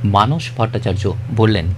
মানস ভট্টাচার্য বললেন,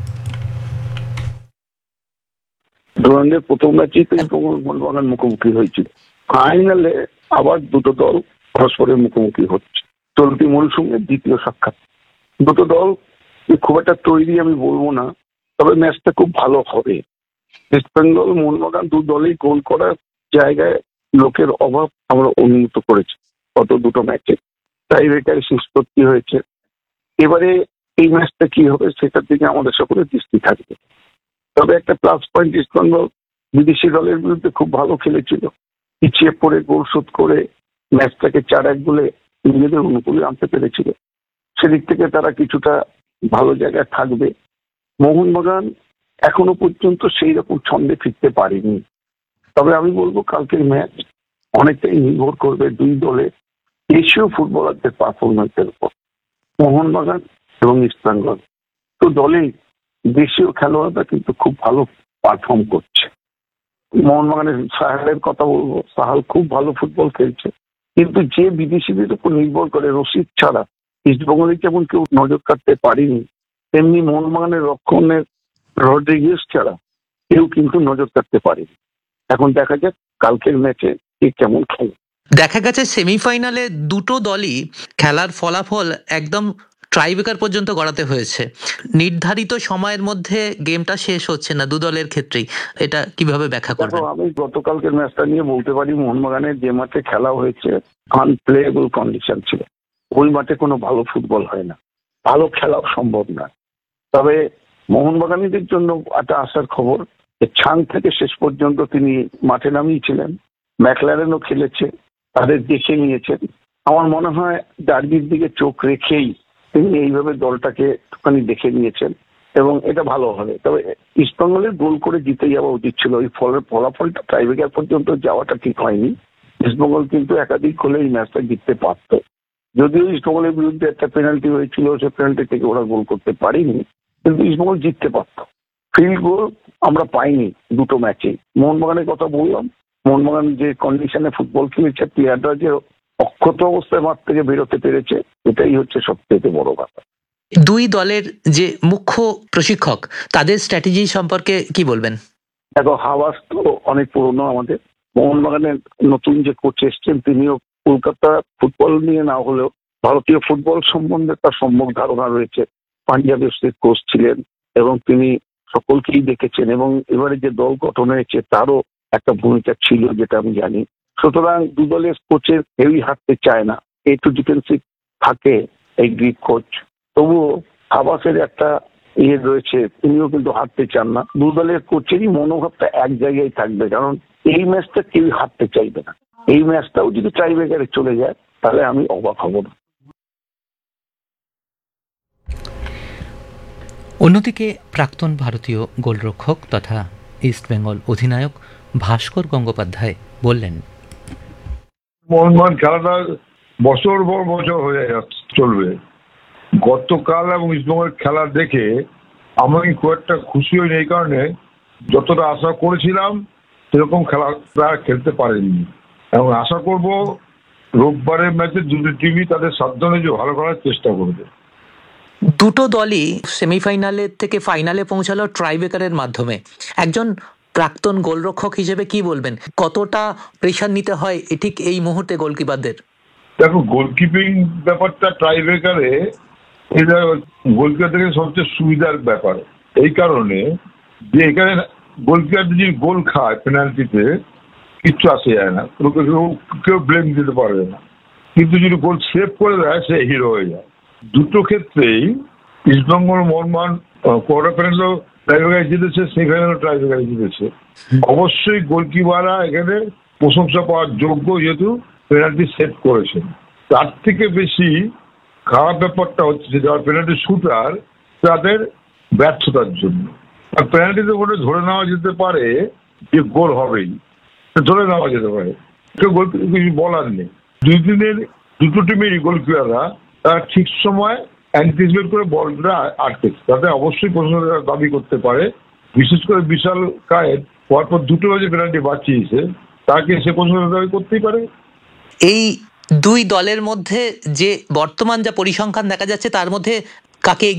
টুর্নামেন্টের প্রথম ম্যাচেই তো মোহনবাগান মুখোমুখি হয়েছিল, ফাইনালে আবার দুটো দল পরস্পরের মুখোমুখি হচ্ছে চলতি মরশুমের দ্বিতীয় সাক্ষাৎ। দুটো দল খুব একটা তৈরি আমি বলবো না, তবে ম্যাচটা খুব ভালো হবে। ইস্ট বেঙ্গল মোহনবাগান দু দলেই গোল করার জায়গায় লোকের অভাব আমরা উন্নত করেছি গত দুটো ম্যাচে, টাই ব্রেকারে নিষ্পত্তি হয়েছে। এবারে এই ম্যাচটা কি হবে সেটার দিকে আমাদের সকলের দৃষ্টি থাকবে। তবে একটা প্লাস পয়েন্ট, ইস্ট বেঙ্গল বিদেশি দলের বিরুদ্ধে খুব ভালো খেলেছিল, পিছিয়ে পড়ে গোল শোধ করে ম্যাচটাকে 4-1 গোলে নিজেদের অনুকূলে আনতে পেরেছিল। সেদিক থেকে তারা কিছুটা ভালো জায়গায় থাকবে। মোহনবাগান এখনো পর্যন্ত সেই রকম ছন্দে ফিরতে পারেনি। তবে আমি বলবো কালকের ম্যাচ অনেকটাই নির্ভর করবে দুই দলের এশীয় ফুটবলারদের পারফরমেন্সের উপর। মোহনবাগান এবং ইস্ট বেঙ্গল তো দলেই দেশীয় খেলোয়াড়রা কিন্তু খুব ভালো পারফর্ম করছে। মোহনবাগানের সাহালের কথা বলবো, সাহাল খুব ভালো ফুটবল খেলছে, কিন্তু যে বিদেশিদের উপর নির্ভর করে রশিদ ছাড়া ইস্টবেঙ্গলে যেমন কেউ নজর কাটতে পারেনি, তেমনি মোহনবাগানের রক্ষণের রড্রিগেজ ছাড়া কেউ কিন্তু নজর কাটতে পারেনি। এখন দেখা যাক কালকের ম্যাচে কে কেমন খেলে। দেখা গেছে সেমিফাইনালে দুটো দলই খেলার ফলাফল একদম ট্রাইব্রেকার পর্যন্ত গড়াতে হয়েছে। নির্ধারিত সময়ের মধ্যে গেমটা শেষ হচ্ছে না দু দলের ক্ষেত্রেই। এটা কিভাবে ব্যাখ্যা করবেন? আমি গতকালকের ম্যাচটা নিয়ে বলতে পারি, মোহনবাগানের যে মাঠে খেলা হয়েছে আনপ্লেয়েবল কন্ডিশন ছিল। ওই মাঠে কোনো ভালো ফুটবল হয় না, ভালো খেলাও সম্ভব না। তবে মোহনবাগানীদের জন্য একটা আসার খবর, ছাং থেকে শেষ পর্যন্ত তিনি মাঠে নামিয়েছিলেন, ম্যাকলারেনও খেলেছে, তাদের দেখে নিয়েছেন। আমার মনে হয় ডার্বির দিকে চোখ রেখেই তিনি এইভাবে দলটাকে একটুখানি দেখে নিয়েছেন এবং এটা ভালো হবে। তবে ইস্টবেঙ্গলের গোল করে জিতে যাওয়া উচিত ছিল, ওই ফলাফলটা টাইব্রেকার পর্যন্ত যাওয়াটা ঠিক হয়নি। ইস্টবেঙ্গল কিন্তু একাধিক গোলে এই ম্যাচটা জিততে পারত। যদিও ইস্টবেঙ্গলের বিরুদ্ধে একটা পেনাল্টি হয়েছিল, সে পেনাল্টি থেকে ওরা গোল করতে পারেনি, কিন্তু ইস্টবেঙ্গল জিততে পারত। ফিল্ড গোল আমরা পাইনি দুটো ম্যাচে। মোহনবাগানের কথা বললাম, মোহনবাগান যে কন্ডিশনে ফুটবল খেলেছে, প্লেয়াররা যে অক্ষত অবস্থায় মাঠ থেকে বেরোতে পেরেছে, এটাই হচ্ছে সবথেকে বড় ব্যাপার। দুই দলের যে মুখ্য প্রশিক্ষক তাদের স্ট্র্যাটেজি সম্পর্কে কি বলবেন? দেখো, হাওয়াস তো অনেক পুরনো আমাদের। মোহনবাগানের নতুন যে কোচ এসছেন তিনিও কলকাতা ফুটবল নিয়ে না হলেও ভারতীয় ফুটবল সম্বন্ধে তার সম্যক ধারণা রয়েছে। পাঞ্জাব এফসির কোচ ছিলেন এবং তিনি সকলকেই দেখেছেন, এবং এবারে যে দল গঠন হয়েছে তারও একটা ভূমিকা ছিল যেটা আমি জানি। সুতরাং দু দলের কোচের কেউই হারতে চায় না, একটু ডিফেন্সিভ থাকে এই গ্রিক কোচ। তবুও হাবাসের একটা রয়েছে, তিনিও কিন্তু হারতে চান না। দু দলের কোচেরই মনোভাবটা এক জায়গায় থাকবে, কারণ এই ম্যাচটা কেউ হারতে চাইবে না। এই ম্যাচটাও যদি টাইব্রেকারে চলে যায় তাহলে আমি অবাক হব না। অন্যদিকে প্রাক্তন ভারতীয় গোলরক্ষক তথা ইস্টবেঙ্গল অধিনায়ক ভাস্কর গঙ্গোপাধ্যায় বললেন, মোহনবাগান খেলাটা বছর পর বছর হয়ে চলবে। গতকাল এবং ইস্টবেঙ্গলের খেলা দেখে আমি খুব একটা খুশি হইনি, এই কারণে যতটা আশা করেছিলাম সেরকম খেলা তারা খেলতে পারেনি। এবং আশা করব রোববারের ম্যাচে দুটি টিমই তাদের সাধ্য অনুযায়ী ভালো করার চেষ্টা করবে। দুটো দলই সেমিফাইনালের থেকে ফাইনালে পৌঁছালো ট্রাইব্রেকারের মাধ্যমে। একজন প্রাক্তন গোলরক্ষক হিসেবে কি বলবেন, কতটা প্রেশার নিতে হয় ঠিক এই মুহূর্তে গোলকিপারদের? দেখো, গোলকিপিং ব্যাপারটা টাইব্রেকারে এটা গোলকিপারদের সবচেয়ে সুবিধার ব্যাপার। এই কারণে যে এখানে গোলকিপার যদি গোল খায় পেনাল্টিতে কিচ্ছু আসে যায় না, কেউ ব্লেম দিতে পারবে না। কিন্তু যদি গোল সেভ করে দেয় সে হিরো হয়ে যায়। দুটো ক্ষেত্রেই ইস্টবেঙ্গল মোহনবাগান কোয়ার্টার ফাইনালও টাইব্রেকারে জিতেছে, সেমিফাইনালও টাইব্রেকারে জিতেছে। অবশ্যই গোলকিপাররা এখানে প্রশংসা পাওয়ার যোগ্য, যেহেতু পেনাল্টি সেভ করেছেন। তার থেকে বেশি খারাপ ব্যাপারটা হচ্ছে যারা পেনাল্টি শুটার তাদের ব্যর্থতার জন্য। আর পেনাল্টিতে ওটা ধরে নেওয়া যেতে পারে যে গোল হবেই, ধরে নেওয়া যেতে পারে, কেউ গোল কিছু বলার নেই। দুটো টিমেরই গোলকিপাররা তারা ঠিক সময় অ্যান্টিসিপেট করে বলটা আটকেছে, তাতে অবশ্যই প্রশংসা দাবি করতে পারে। বিশেষ করে বিশাল কায়েদ পরপর দুটো ম্যাচে পেনাল্টি বাঁচিয়েছে, তাকে সে প্রশংসা দাবি করতেই পারে। এই দুই দলের মধ্যে যে বর্তমান যা পরিসংখ্যান দেখা যাচ্ছে তার মধ্যে কাকে